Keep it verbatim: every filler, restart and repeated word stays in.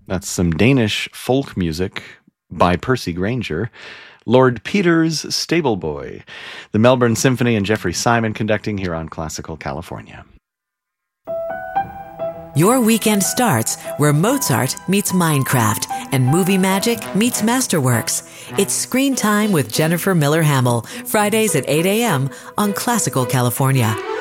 That's some Danish folk music by Percy Grainger. Lord Peter's Stable Boy. The Melbourne Symphony and Jeffrey Simon conducting here on Classical California. Your weekend starts where Mozart meets Minecraft and movie magic meets Masterworks. It's Screen Time with Jennifer Miller Hamill, Fridays at eight a.m. on Classical California.